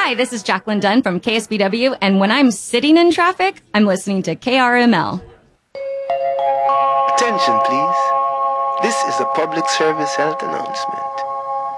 Hi, this is Jacqueline Dunn from KSBW, and when I'm sitting in traffic, I'm listening to KRML. Attention, please. This is a public service health announcement.